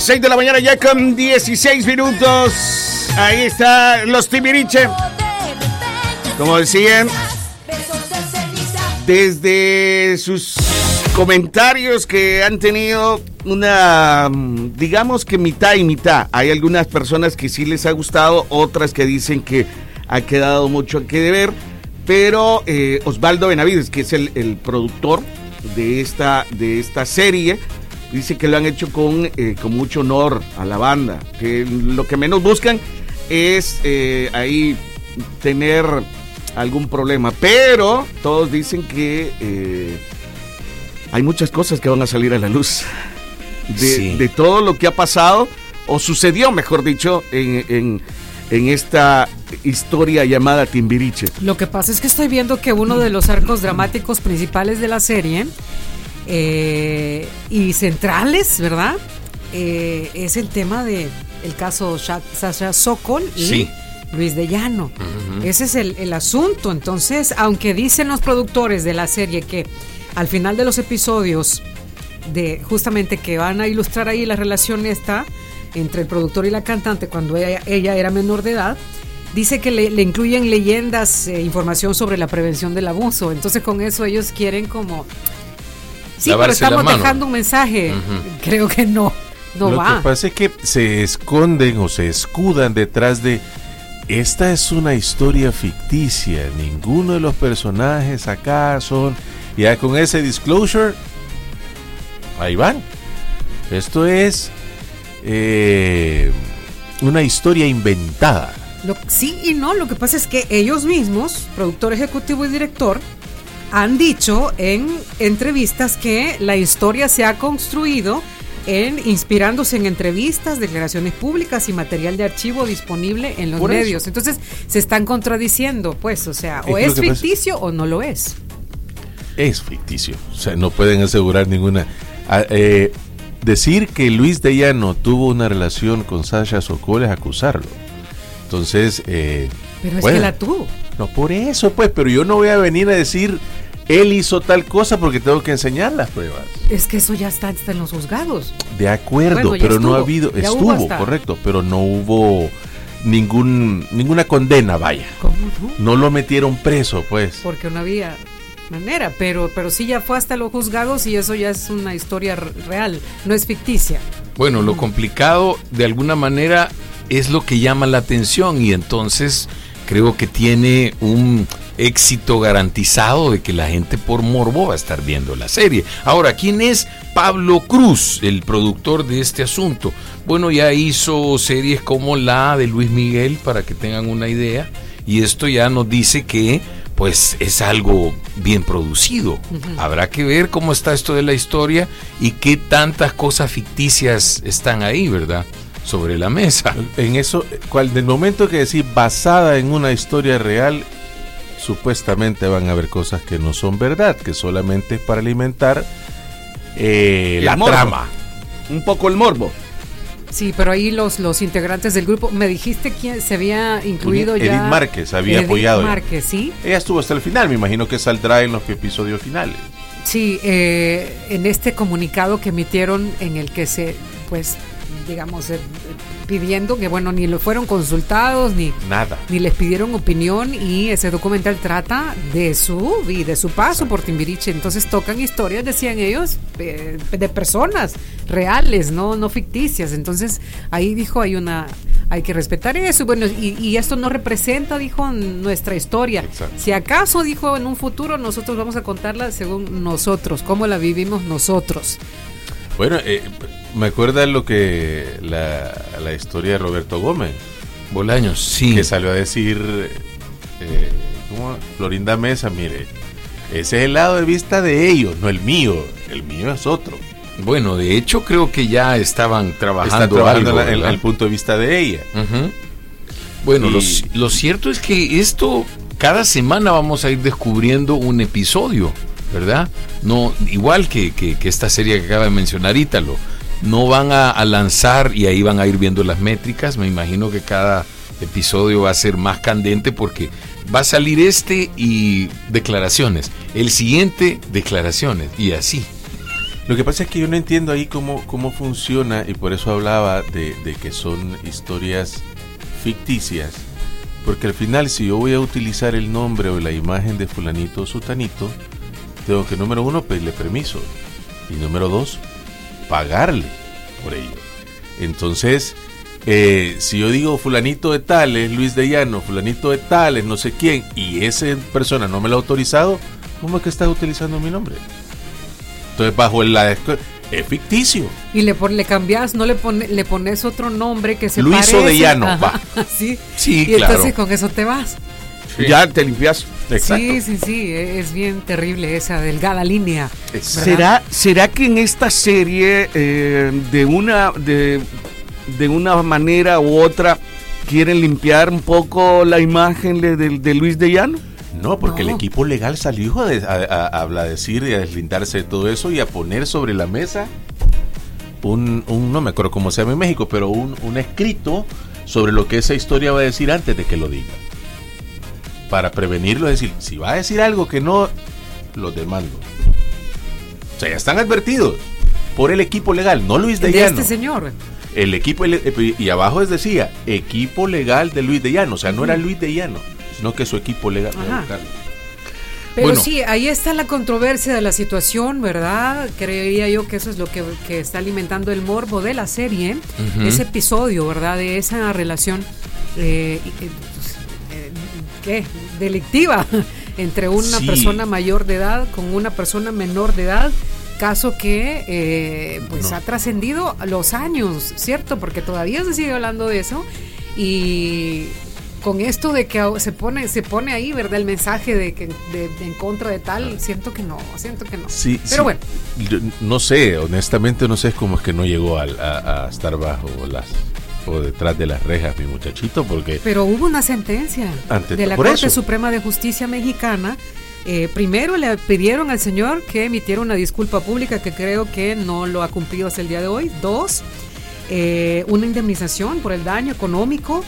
6 de la mañana ya con 16 minutos. Ahí está los Timbiriche. Como decían, desde sus comentarios que han tenido una, digamos que mitad y mitad. Hay algunas personas que sí les ha gustado, otras que dicen que ha quedado mucho que deber. Pero Osvaldo Benavides, que es el productor de esta serie, dice que lo han hecho con mucho honor a la banda, que lo que menos buscan es ahí tener algún problema, pero todos dicen que hay muchas cosas que van a salir a la luz de todo lo que ha pasado o sucedió, mejor dicho, en esta historia llamada Timbiriche. Lo que pasa es que estoy viendo que uno de los arcos dramáticos principales de la serie y centrales, ¿verdad? Es el tema de el caso Sasha Sokol y Luis de Llano. Uh-huh. Ese es el asunto. Entonces, aunque dicen los productores de la serie que al final de los episodios justamente que van a ilustrar ahí la relación entre el productor y la cantante cuando ella era menor de edad, dice que le incluyen leyendas, información sobre la prevención del abuso. Entonces con eso ellos quieren como... Sí, lavarse pero estamos dejando un mensaje. Uh-huh. Creo que no va. Lo que pasa es que se esconden o se escudan detrás de... Esta es una historia ficticia. Ninguno de los personajes acá son... Ya con ese disclosure, ahí van. Esto es... una historia inventada. Sí y no, lo que pasa es que ellos mismos, productor ejecutivo y director, han dicho en entrevistas que la historia se ha construido inspirándose en entrevistas, declaraciones públicas y material de archivo disponible en los medios. Entonces se están contradiciendo, pues, o sea, o es ficticio o no lo es. Es ficticio, o sea, no pueden asegurar ninguna... Decir que Luis de Llano tuvo una relación con Sasha Sokol es acusarlo. Entonces, pero es que la tuvo. No, por eso, pues, pero yo no voy a venir a decir él hizo tal cosa porque tengo que enseñar las pruebas. Es que eso ya está en los juzgados. De acuerdo, pero estuvo, no ha habido, estuvo, correcto, pero no hubo ninguna condena, vaya. ¿Cómo no? No lo metieron preso, pues. Porque no había manera, pero sí ya fue hasta los juzgados y eso ya es una historia real, no es ficticia. Bueno, lo complicado de alguna manera es lo que llama la atención y entonces creo que tiene un éxito garantizado de que la gente por morbo va a estar viendo la serie. Ahora, ¿quién es Pablo Cruz, el productor de este asunto? Bueno, ya hizo series como la de Luis Miguel, para que tengan una idea, y esto ya nos dice que pues es algo bien producido. Uh-huh. Habrá que ver cómo está esto de la historia y qué tantas cosas ficticias están ahí, ¿verdad?, sobre la mesa. En eso, del momento que decís basada en una historia real, supuestamente van a haber cosas que no son verdad, que solamente es para alimentar la morbo. Trama. Un poco el morbo. Sí, pero ahí los integrantes del grupo, me dijiste quién se había incluido ya. Edith Márquez había apoyado. Edith Márquez, sí. Ella estuvo hasta el final, me imagino que saldrá en los episodios finales. Sí, en este comunicado que emitieron en el que se, pues, digamos, pidiendo que, bueno, ni lo fueron consultados, ni nada, ni les pidieron opinión, y ese documental trata de su paso por Timbiriche. Entonces tocan historias, decían ellos, de personas reales, no ficticias. Entonces ahí dijo, hay que respetar eso. Bueno, y esto no representa, dijo, nuestra historia. Exacto. Si acaso, dijo, en un futuro nosotros vamos a contarla según nosotros, cómo la vivimos nosotros. Bueno, me acuerda lo que la historia de Roberto Gómez Bolaños, sí, que salió a decir Florinda Mesa, mire, ese es el lado de vista de ellos, no el mío es otro. Bueno, de hecho creo que ya estaban trabajando algo, el punto de vista de ella. Uh-huh. Bueno, lo cierto es que esto cada semana vamos a ir descubriendo un episodio, ¿verdad? No, igual que esta serie que acaba de mencionar Ítalo, no van a lanzar y ahí van a ir viendo las métricas. Me imagino que cada episodio va a ser más candente porque va a salir y declaraciones, el siguiente declaraciones y así. Lo que pasa es que yo no entiendo ahí cómo funciona, y por eso hablaba de que son historias ficticias, porque al final, si yo voy a utilizar el nombre o la imagen de fulanito o sutanito, tengo que, número 1, pedirle permiso, y número 2, pagarle por ello. Entonces, si yo digo fulanito de tal es Luis de Llano, fulanito de tal es no sé quién, y esa persona no me lo ha autorizado, ¿cómo es que estás utilizando mi nombre? Entonces, bajo es ficticio. Y le cambias, no le pones otro nombre que se Luiso parece. de Llano, Ajá, va. Sí, sí, y claro. entonces con eso te vas. Sí. Ya te limpias. Exacto. Sí, es bien terrible esa delgada línea. ¿Será que en esta serie de una manera u otra quieren limpiar un poco la imagen de Luis de Llano? No, porque el equipo legal salió a decir y a deslindarse de todo eso y a poner sobre la mesa no me acuerdo cómo se llama en México, pero un escrito sobre lo que esa historia va a decir antes de que lo diga. Para prevenirlo, es decir, si va a decir algo que no, los demando. O sea, ya están advertidos por el equipo legal, no Luis de Llano. Este señor. El equipo, y abajo decía, equipo legal de Luis de Llano, o sea, no era Luis de Llano, sino que su equipo legal. Pero bueno, sí, ahí está la controversia de la situación, ¿verdad? Creía yo que eso es lo que está alimentando el morbo de la serie, ese episodio, ¿verdad? De esa relación delictiva entre una persona mayor de edad con una persona menor de edad. Caso que ha trascendido los años, ¿cierto? Porque todavía se sigue hablando de eso, y con esto de que se pone ahí, ¿verdad? El mensaje de que en contra de tal, siento que no. Sí, pero bueno. Yo no sé, honestamente no sé cómo es que no llegó a estar bajo o detrás de las rejas mi muchachito, porque... Pero hubo una sentencia de la Corte Suprema de Justicia mexicana. Primero le pidieron al señor que emitiera una disculpa pública, que creo que no lo ha cumplido hasta el día de hoy. 2, una indemnización por el daño económico,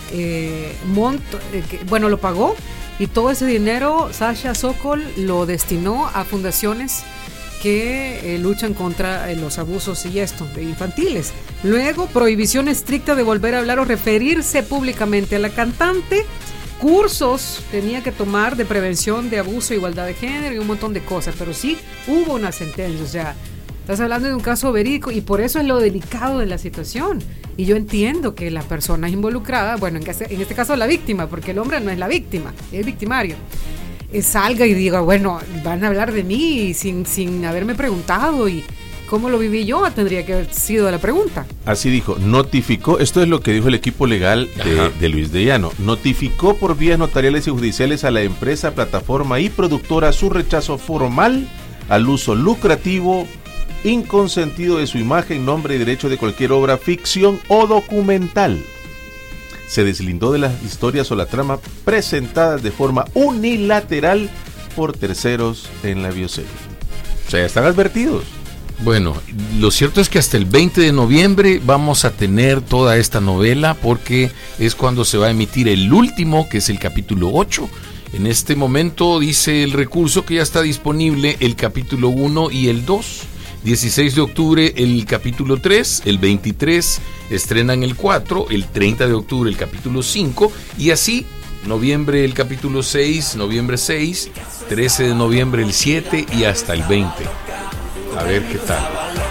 lo pagó, y todo ese dinero Sasha Sokol lo destinó a fundaciones que luchan contra los abusos y de infantiles. Luego, prohibición estricta de volver a hablar o referirse públicamente a la cantante. Cursos tenía que tomar de prevención de abuso e igualdad de género y un montón de cosas, pero sí hubo una sentencia. O sea, estás hablando de un caso verídico, y por eso es lo delicado de la situación. Y yo entiendo que la persona involucrada, bueno, en este caso la víctima, porque el hombre no es la víctima, es victimario, salga y diga, bueno, van a hablar de mí sin haberme preguntado, y cómo lo viví yo tendría que haber sido la pregunta. Así dijo, notificó, esto es lo que dijo el equipo legal de Luis de Llano, notificó por vías notariales y judiciales a la empresa, plataforma y productora su rechazo formal al uso lucrativo inconsentido de su imagen, nombre y derecho de cualquier obra, ficción o documental. Se deslindó de las historias o la trama presentadas de forma unilateral por terceros en la bioserie. O sea, ya están advertidos. Bueno, lo cierto es que hasta el 20 de noviembre vamos a tener toda esta novela, porque es cuando se va a emitir el último, que es el capítulo 8. En este momento dice el recurso que ya está disponible el capítulo 1 y el 2. 16 de octubre el capítulo 3, el 23 estrenan el 4, el 30 de octubre el capítulo 5, y así noviembre el capítulo 6, noviembre 6, 13 de noviembre el 7 y hasta el 20. A ver qué tal.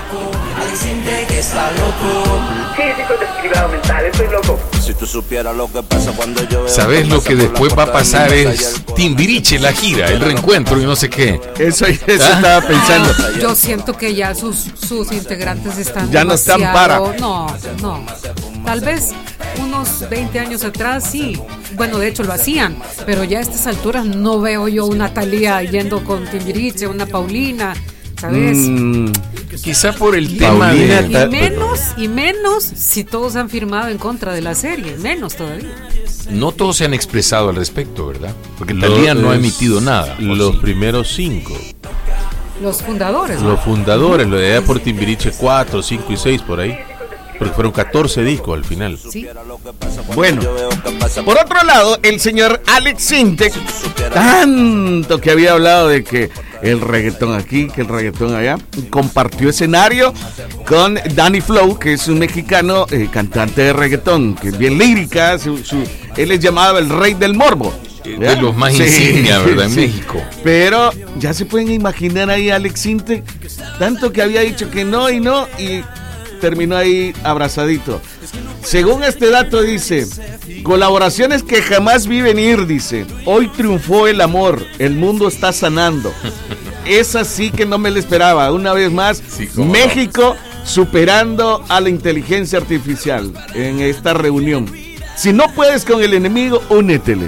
Sí, con desequilibrado mental, estoy loco. Si tú supieras lo que pasa cuando yo veo. ¿Sabes lo que después va a pasar? Es Timbiriche, la gira, el reencuentro y no sé qué. Eso estaba pensando. Yo siento que ya sus integrantes están ya no están para. No. Tal vez unos 20 años atrás sí. Bueno, de hecho lo hacían, pero ya a estas alturas no veo yo una Thalía yendo con Timbiriche, una Paulina, ¿sabes? Quizá por el tema y menos si todos han firmado en contra de la serie, menos todavía. No todos se han expresado al respecto, ¿verdad? Porque Thalía no ha emitido nada. Los primeros 5. Los fundadores. Los fundadores, lo de allá por Timbiriche 4, 5 y 6 por ahí. Porque fueron 14 discos al final. Sí. Bueno, por otro lado, el señor Alex Sintek, tanto que había hablado de que el reggaetón aquí, que el reggaetón allá. Compartió escenario con Danny Flow, que es un mexicano cantante de reggaetón, que es bien lírica, él es llamado el rey del morbo. De los más insignia, ¿verdad? En México. Pero ya se pueden imaginar ahí a Alex Sintek, tanto que había dicho que no y terminó ahí abrazadito. Según este dato dice, colaboraciones que jamás vi venir, dice, hoy triunfó el amor, el mundo está sanando. Esa sí que no me la esperaba. Una vez más, sí, México superando a la inteligencia artificial en esta reunión. Si no puedes con el enemigo, únetele.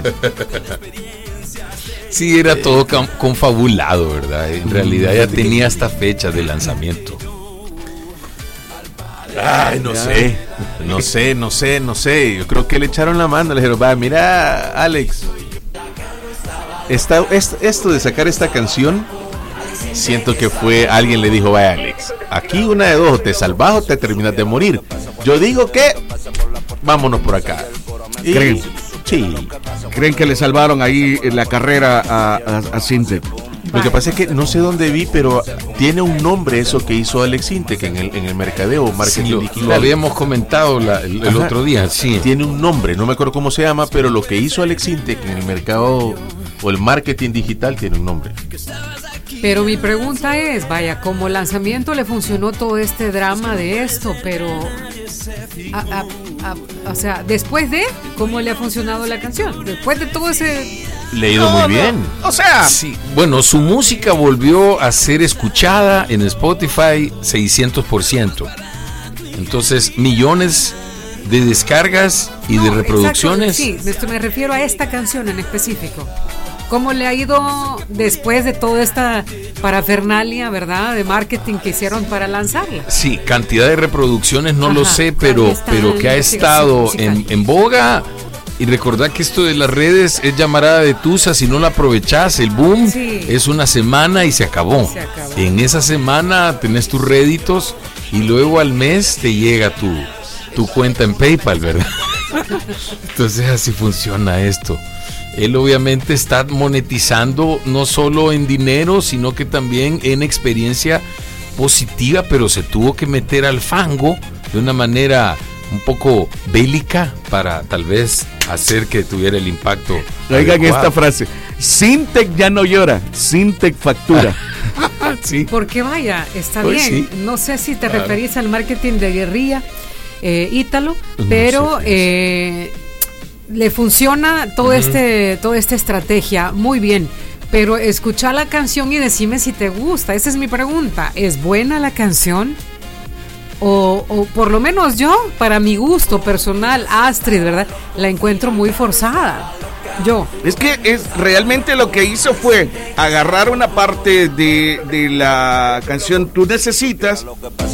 Sí, era todo confabulado, ¿verdad? En realidad ya tenía esta fecha de lanzamiento. Ay, no sé. Yo creo que le echaron la mano. Le dijeron, va, mira, Alex, esto de sacar esta canción, siento que fue, alguien le dijo, vaya, Alex, aquí una de dos, te salvas o te terminas de morir. Yo digo que vámonos por acá. ¿Creen? Sí. ¿Creen que le salvaron ahí la carrera a Sintek? Lo que pasa es que no sé dónde vi, pero tiene un nombre eso que hizo Alex Sintek en el mercadeo o marketing digital. Lo habíamos comentado el otro día, sí. Tiene un nombre, no me acuerdo cómo se llama, pero lo que hizo Alex Sintek en el mercado o el marketing digital tiene un nombre. Pero mi pregunta es, vaya, como lanzamiento le funcionó todo este drama de esto, pero o sea, después de, ¿cómo le ha funcionado la canción? Después de todo ese... Le ha ido muy bien. O sea... Sí, bueno, su música volvió a ser escuchada en Spotify 600%. Entonces, millones de descargas y de reproducciones. Exacto, sí, me refiero a esta canción en específico. ¿Cómo le ha ido después de toda esta parafernalia, verdad, de marketing que hicieron para lanzarla? Sí, cantidad de reproducciones no lo sé, pero que ha estado en boga. Y recordad que esto de las redes es llamarada de tusa, si no la aprovechás, el boom es una semana y se acabó. En esa semana tenés tus réditos y luego al mes te llega tu cuenta en PayPal, ¿verdad? Entonces así funciona esto. Él obviamente está monetizando no solo en dinero, sino que también en experiencia positiva, pero se tuvo que meter al fango de una manera un poco bélica para tal vez hacer que tuviera el impacto. Oigan esta frase, Sintek ya no llora, Sintek factura. Sí. Porque vaya, está bien, sí. No sé si te referís al marketing de guerrilla ítalo, pero le funciona toda esta estrategia muy bien, pero escucha la canción y decime si te gusta. Esa es mi pregunta. ¿Es buena la canción? O por lo menos yo, para mi gusto personal, Astrid, ¿verdad? La encuentro muy forzada. Es que realmente lo que hizo fue agarrar una parte de la canción Tú Necesitas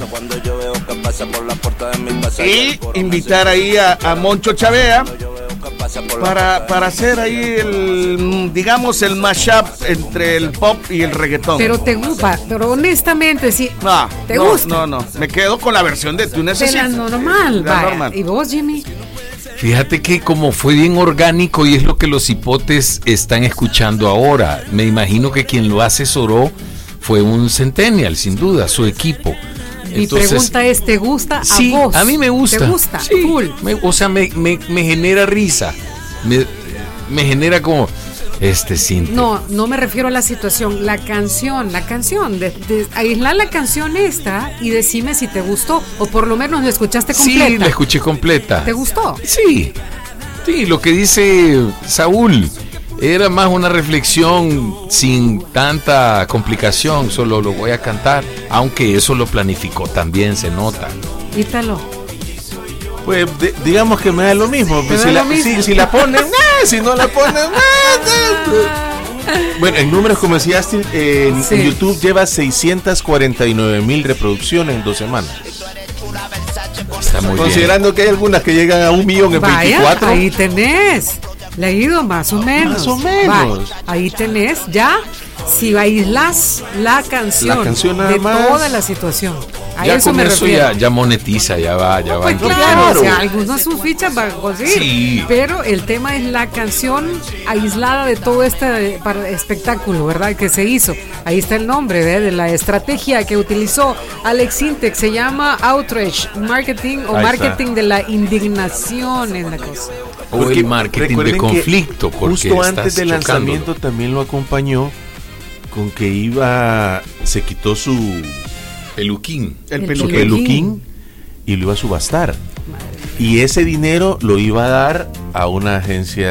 y invitar ahí a Moncho Chavea para hacer ahí el mashup entre el pop y el reggaetón. Pero te gusta, pero honestamente sí. ¿Te gusta? No, me quedo con la versión de Tú Necesitas. De la normal. ¿Y vos, Jimmy? Fíjate que como fue bien orgánico y es lo que los hipotes están escuchando ahora, me imagino que quien lo asesoró fue un Centennial, sin duda, su equipo. Mi pregunta es, ¿te gusta a vos? A mí me gusta. ¿Te gusta? Sí, full. Me genera risa, me genera como... Sintek. No me refiero a la situación, la canción, aislar la canción esta y decime si te gustó, o por lo menos la escuchaste completa. Sí, la escuché completa. ¿Te gustó? Sí, lo que dice Saúl era más una reflexión sin tanta complicación, solo lo voy a cantar, aunque eso lo planificó también, se nota. Quítalo. Pues digamos que me da lo mismo. Pues si la ponen, si no la ponen, Bueno, en números como decías, en YouTube lleva 649,000 reproducciones en 2 semanas. Está muy Considerando bien. que hay algunas que llegan a 1 millón en 24. Ahí tenés. Leído más o menos. Ahí tenés ya. Si aislas la canción nada de más, toda la situación. Ya con eso ya monetiza, ya va. Pues claro, o sea, algunos sus fichas van a conseguir. Sí. Pero el tema es la canción aislada de todo este espectáculo, ¿verdad? Que se hizo. Ahí está el nombre de la estrategia que utilizó Alex Sintek. Se llama Outrage Marketing o Marketing de la indignación en la cosa. O el marketing de conflicto. Justo antes del lanzamiento también lo acompañó con que se quitó su peluquín. El peluquín y lo iba a subastar. Y ese dinero lo iba a dar a una agencia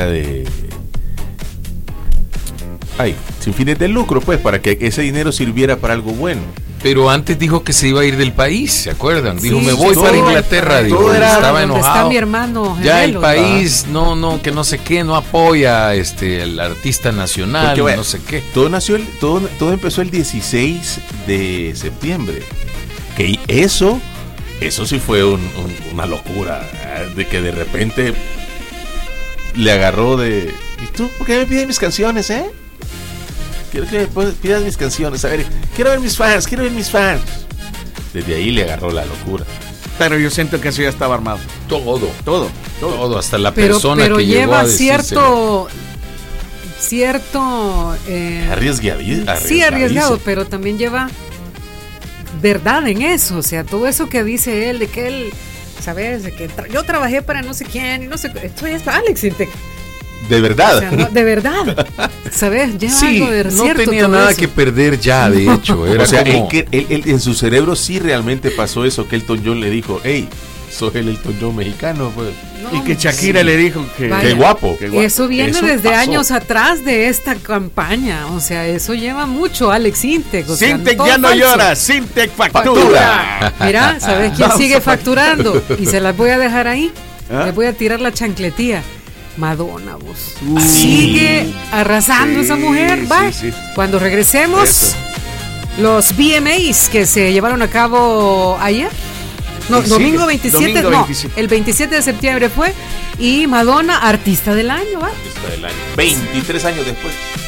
sin fines de lucro, pues, para que ese dinero sirviera para algo bueno. Pero antes dijo que se iba a ir del país, ¿se acuerdan? Dijo, me voy para Inglaterra, dijo, estaba enojado. Está mi hermano gemelo, ya el país, que no sé qué, no apoya el artista nacional, porque, no sé qué. Todo empezó el 16 de septiembre. Que eso sí fue una locura, de que de repente le agarró de... ¿Y tú? ¿Por qué me piden mis canciones, Quiero que me pidas mis canciones. A ver, quiero ver mis fans. Desde ahí le agarró la locura. Pero yo siento que eso ya estaba armado. Todo, hasta la persona que llegó a decírselo. Cierto arriesgado, pero también lleva verdad en eso. O sea, todo eso que dice él, de que él, ¿sabes? De que yo trabajé para no sé quién y no sé. Esto ya está Alex Sintek. De verdad. O sea, de verdad. ¿Sabes? Lleva algo de no cierto. No tenía nada que perder ya, de hecho. Era como... él en su cerebro sí realmente pasó eso, que Elton John le dijo, hey, sos el Elton John mexicano, pues. Y que Shakira le dijo que qué guapo. Eso viene desde años atrás de esta campaña. O sea, eso lleva mucho Alex Sintek. Sintek ya no llora, Sintek factura. Mira, ¿sabes quién sigue facturando? Y se las voy a dejar ahí. Les voy a tirar la chancletía. Madonna, vos. Sigue arrasando esa mujer. Sí. Cuando regresemos, los VMAs que se llevaron a cabo ayer. No, domingo 27, el 27 de septiembre fue. Y Madonna, artista del año, Artista del año. 23 años después.